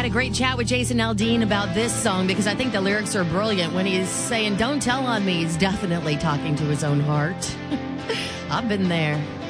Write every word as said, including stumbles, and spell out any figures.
Had a great chat with Jason Aldean about this song because I think the lyrics are brilliant. When he's saying, don't tell on me, he's definitely talking to his own heart. I've been there.